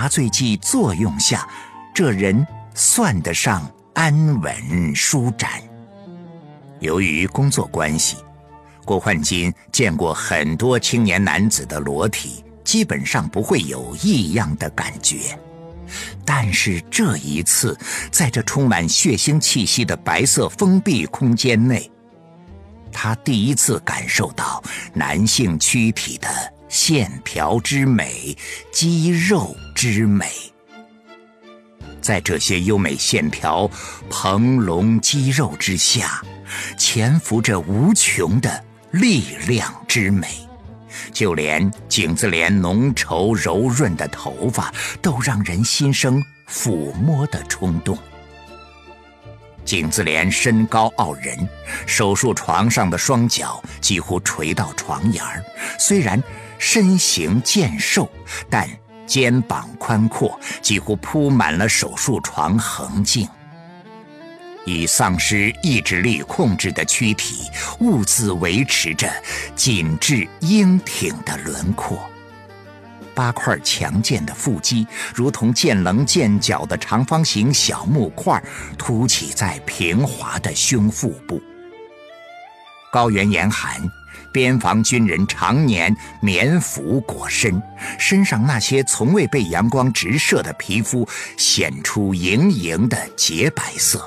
麻醉剂作用下，这人算得上安稳舒展。由于工作关系，郭焕金见过很多青年男子的裸体，基本上不会有异样的感觉。但是这一次，在这充满血腥气息的白色封闭空间内，他第一次感受到男性躯体的线条之美，肌肉之美。在这些优美线条、蓬隆肌肉之下，潜伏着无穷的力量之美。就连景自怜浓稠柔润的头发都让人心生抚摸的冲动。景自怜身高傲人，手术床上的双脚几乎垂到床沿儿，虽然身形健硕，但肩膀宽阔，几乎铺满了手术床横径。以丧失意志力控制的躯体兀自维持着紧致英挺的轮廓，8块强健的腹肌如同见棱见角的长方形小木块凸起在平滑的胸腹部。高原严寒，边防军人常年棉服裹身，身上那些从未被阳光直射的皮肤显出莹莹的洁白色。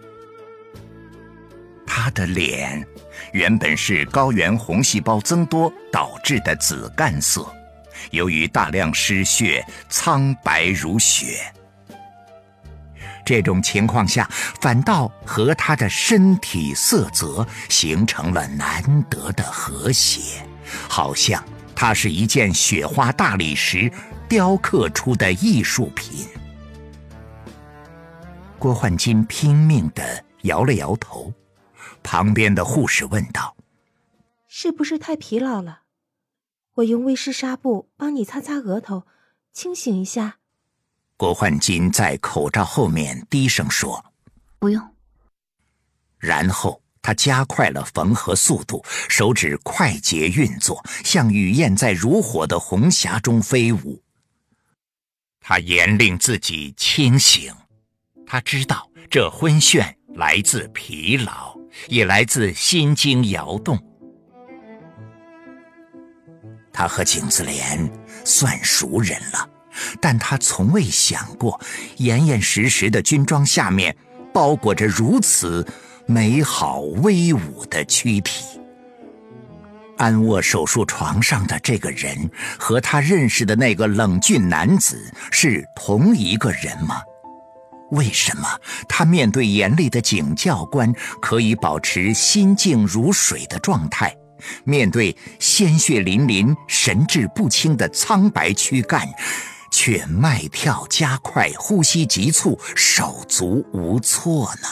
他的脸原本是高原红细胞增多导致的紫绛色，由于大量失血，苍白如雪。这种情况下，反倒和他的身体色泽形成了难得的和谐，好像它是一件雪花大理石雕刻出的艺术品。郭焕金拼命地摇了摇头，旁边的护士问道： 是不是太疲劳了？我用威湿纱布帮你擦擦额头，清醒一下。 郭焕金在口罩后面低声说： 不用。 然后他加快了缝合速度，手指快捷运作，像雨燕在如火的红霞中飞舞。他严令自己清醒，他知道这昏眩来自疲劳，也来自心经摇动。他和景自怜算熟人了，但他从未想过严严实实的军装下面包裹着如此美好威武的躯体。安卧手术床上的这个人和他认识的那个冷峻男子是同一个人吗？为什么他面对严厉的景教官可以保持心静如水的状态，面对鲜血淋淋神志不清的苍白躯干却脉跳加快，呼吸急促，手足无措呢？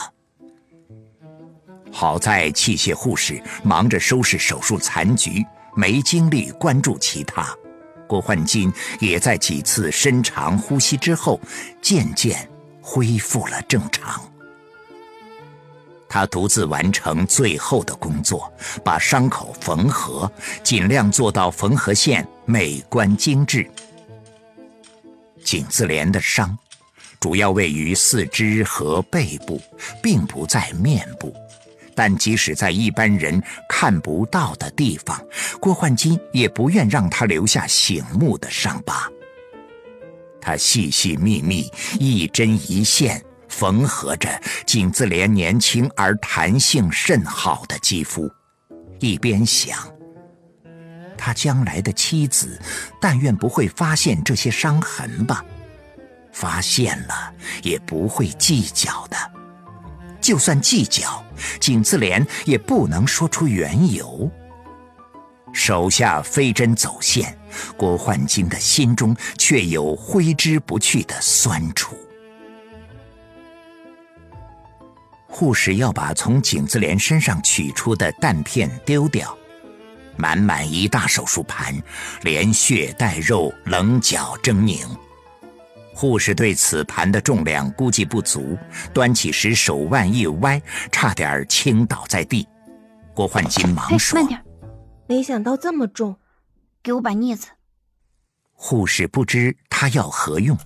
好在器械护士忙着收拾手术残局，没精力关注其他。郭焕金也在几次深长呼吸之后渐渐恢复了正常。他独自完成最后的工作，把伤口缝合，尽量做到缝合线美观精致。景自怜的伤主要位于四肢和背部，并不在面部，但即使在一般人看不到的地方，郭焕金也不愿让他留下醒目的伤疤。他细细密密，一针一线缝合着景自怜年轻而弹性甚好的肌肤，一边想，他将来的妻子但愿不会发现这些伤痕吧，发现了也不会计较的，就算计较，景自怜也不能说出缘由。手下飞针走线，郭焕金的心中却有挥之不去的酸楚。护士要把从景自怜身上取出的弹片丢掉，满满一大手术盘，连血带肉棱角狰狞。护士对此盘的重量估计不足，端起时手腕一歪，差点倾倒在地。郭焕金忙说： 慢点， 没想到这么重， 给我把镊子。 护士不知他要何用，